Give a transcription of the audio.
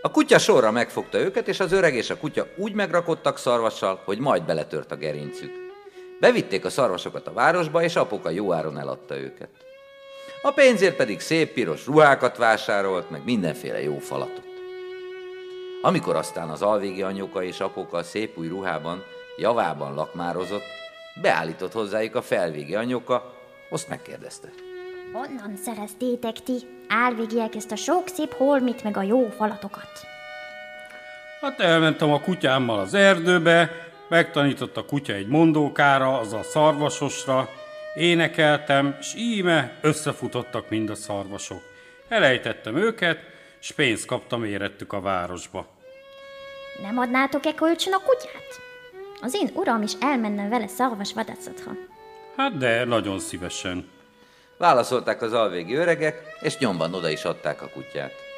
A kutya sorra megfogta őket, és az öreg és a kutya úgy megrakodtak szarvassal, hogy majd beletört a gerincük. Bevitték a szarvasokat a városba, és apuka jó áron eladta őket. A pénzért pedig szép piros ruhákat vásárolt, meg mindenféle jó falatot. Amikor aztán az alvégi anyuka és apuka a szép új ruhában, javában lakmározott, beállított hozzájuk a felvégi anyuka, azt megkérdezte. Honnan szereztétek ti, álvégiek, ezt a sok szép holmit meg a jó falatokat? Hát elmentem a kutyámmal az erdőbe, megtanított a kutya egy mondókára, az a szarvasosra, énekeltem, s íme összefutottak mind a szarvasok. Elejtettem őket, s pénzt kaptam, érettük a városba. Nem adnátok-e kölcsön a kutyát? Az én uram is elmenne vele szarvas vadászatra. Hát de, nagyon szívesen. Válaszolták az alvégi öregek, és nyomban oda is adták a kutyát.